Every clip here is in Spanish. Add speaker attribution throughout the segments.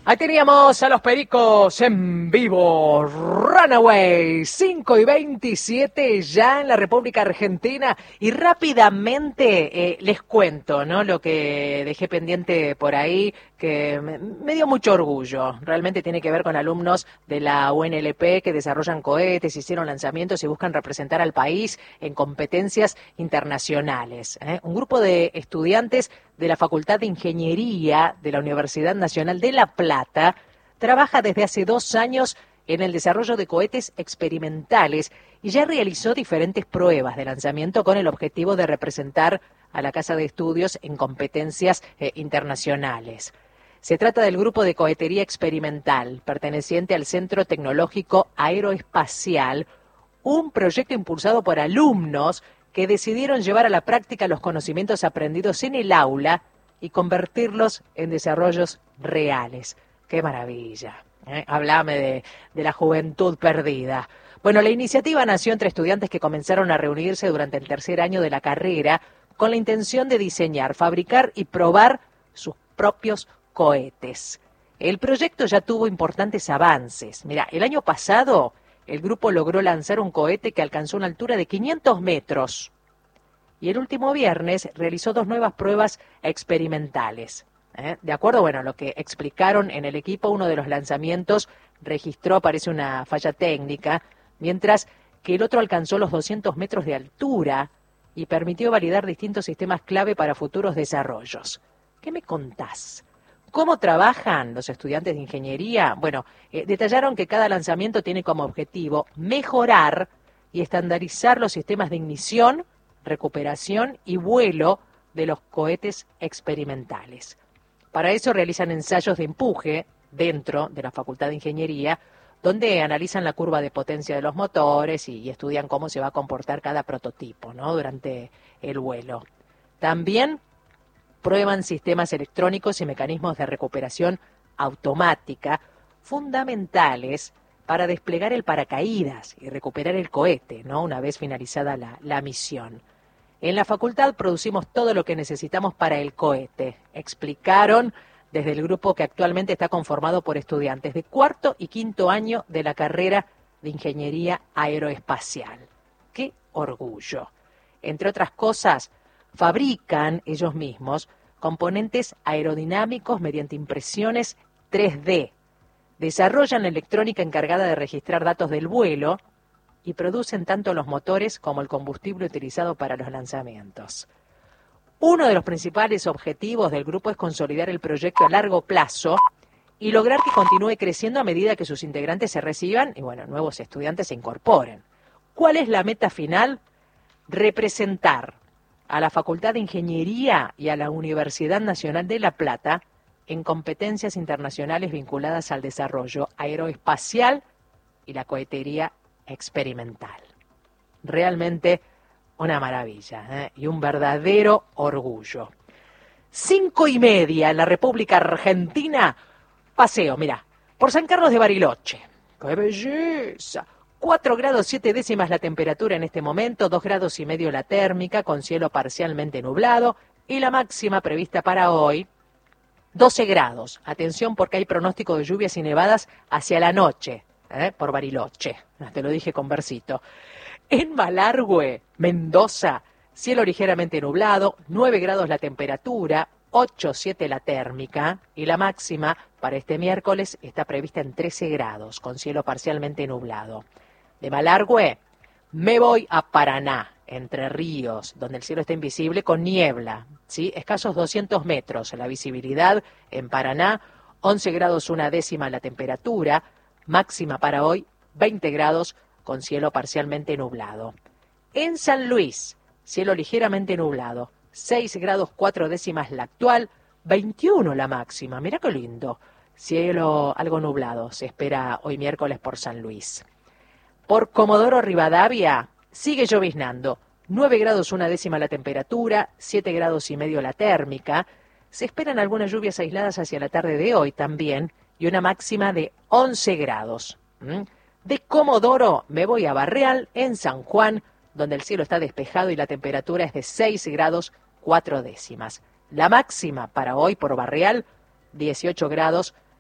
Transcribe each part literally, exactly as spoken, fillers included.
Speaker 1: Ahí teníamos a los Pericos en vivo, Runaway, cinco y veintisiete ya en la República Argentina. Y rápidamente eh, les cuento, ¿no? Lo que dejé pendiente por ahí, que me, me dio mucho orgullo. Realmente tiene que ver con alumnos de la U N L P que desarrollan cohetes, hicieron lanzamientos y buscan representar al país en competencias internacionales, ¿eh? Un grupo de estudiantes de la Facultad de Ingeniería de la Universidad Nacional de La Plata trabaja desde hace dos años en el desarrollo de cohetes experimentales y ya realizó diferentes pruebas de lanzamiento con el objetivo de representar a la Casa de Estudios en competencias eh, internacionales. Se trata del Grupo de Cohetería Experimental, perteneciente al Centro Tecnológico Aeroespacial, un proyecto impulsado por alumnos que decidieron llevar a la práctica los conocimientos aprendidos en el aula y convertirlos en desarrollos reales. ¡Qué maravilla! ¿eh? Háblame de, de la juventud perdida. Bueno, la iniciativa nació entre estudiantes que comenzaron a reunirse durante el tercer año de la carrera con la intención de diseñar, fabricar y probar sus propios cohetes. El proyecto ya tuvo importantes avances. Mira, el año pasado el grupo logró lanzar un cohete que alcanzó una altura de quinientos metros. Y el último viernes realizó dos nuevas pruebas experimentales. ¿eh? De acuerdo, bueno, a lo que explicaron en el equipo, uno de los lanzamientos registró, parece una falla técnica, mientras que el otro alcanzó los doscientos metros de altura y permitió validar distintos sistemas clave para futuros desarrollos. ¿Qué me contás? ¿Cómo trabajan los estudiantes de ingeniería? Bueno, eh, detallaron que cada lanzamiento tiene como objetivo mejorar y estandarizar los sistemas de ignición, recuperación y vuelo de los cohetes experimentales. Para eso realizan ensayos de empuje dentro de la Facultad de Ingeniería, donde analizan la curva de potencia de los motores y, y estudian cómo se va a comportar cada prototipo, ¿no? durante el vuelo. También prueban sistemas electrónicos y mecanismos de recuperación automática fundamentales para desplegar el paracaídas y recuperar el cohete, ¿no? una vez finalizada la, la misión. En la facultad producimos todo lo que necesitamos para el cohete, explicaron desde el grupo que actualmente está conformado por estudiantes de cuarto y quinto año de la carrera de Ingeniería Aeroespacial. ¡Qué orgullo! Entre otras cosas, fabrican ellos mismos componentes aerodinámicos mediante impresiones tres D, desarrollan la electrónica encargada de registrar datos del vuelo y producen tanto los motores como el combustible utilizado para los lanzamientos. Uno de los principales objetivos del grupo es consolidar el proyecto a largo plazo y lograr que continúe creciendo a medida que sus integrantes se reciban y, bueno, nuevos estudiantes se incorporen. ¿Cuál es la meta final? Representar a la Facultad de Ingeniería y a la Universidad Nacional de La Plata en competencias internacionales vinculadas al desarrollo aeroespacial y la cohetería experimental. Realmente una maravilla, ¿eh? y un verdadero orgullo. Cinco y media en la República Argentina, paseo, mira, por San Carlos de Bariloche. ¡Qué belleza! Cuatro grados siete décimas la temperatura en este momento, dos grados y medio la térmica, con cielo parcialmente nublado, y la máxima prevista para hoy, doce grados. Atención porque hay pronóstico de lluvias y nevadas hacia la noche, ¿eh? por Bariloche, te lo dije con versito. En Malargüe, Mendoza, cielo ligeramente nublado, nueve grados la temperatura, ocho siete la térmica, y la máxima para este miércoles está prevista en trece grados, con cielo parcialmente nublado. De Malargüe me voy a Paraná, Entre Ríos, donde el cielo está invisible con niebla, ¿sí? Escasos doscientos metros la visibilidad en Paraná, once grados una décima la temperatura, máxima para hoy veinte grados con cielo parcialmente nublado. En San Luis, cielo ligeramente nublado, seis grados cuatro décimas la actual, veintiuno la máxima, mira qué lindo. Cielo algo nublado se espera hoy miércoles por San Luis. Por Comodoro Rivadavia sigue lloviznando, nueve grados una décima la temperatura, siete grados y medio la térmica. Se esperan algunas lluvias aisladas hacia la tarde de hoy también y una máxima de once grados. ¿Mm? De Comodoro me voy a Barreal, en San Juan, donde el cielo está despejado y la temperatura es de seis grados cuatro décimas. La máxima para hoy por Barreal, dieciocho grados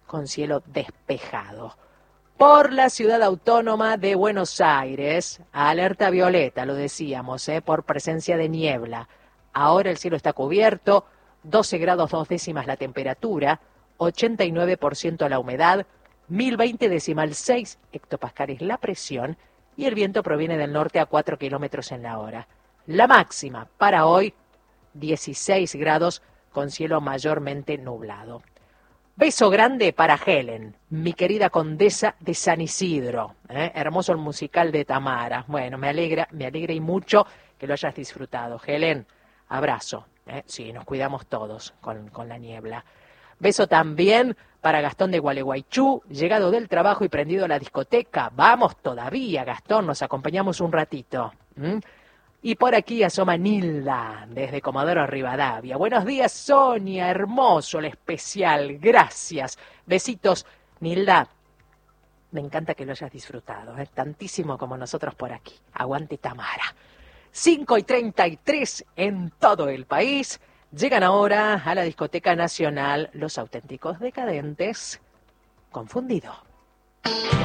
Speaker 1: con cielo despejado. Por la ciudad autónoma de Buenos Aires, alerta violeta, lo decíamos, ¿eh? Por presencia de niebla. Ahora el cielo está cubierto, doce grados dos décimas la temperatura, ochenta y nueve por ciento la humedad, mil veinte decimal seis hectopascales la presión y el viento proviene del norte a cuatro kilómetros en la hora. La máxima para hoy, dieciséis grados con cielo mayormente nublado. Beso grande para Helen, mi querida condesa de San Isidro. ¿eh? Hermoso el musical de Tamara. Bueno, me alegra, me alegra y mucho que lo hayas disfrutado. Helen, abrazo. ¿eh? Sí, nos cuidamos todos con, con la niebla. Beso también para Gastón de Gualeguaychú, llegado del trabajo y prendido a la discoteca. Vamos todavía, Gastón, nos acompañamos un ratito. ¿Mm? Y por aquí asoma Nilda, desde Comodoro Rivadavia. Buenos días, Sonia, hermoso el especial, gracias. Besitos, Nilda. Me encanta que lo hayas disfrutado, ¿eh? tantísimo como nosotros por aquí. Aguante Tamara. cinco y treinta y tres en todo el país. Llegan ahora a la Discoteca Nacional Los Auténticos Decadentes. Confundido.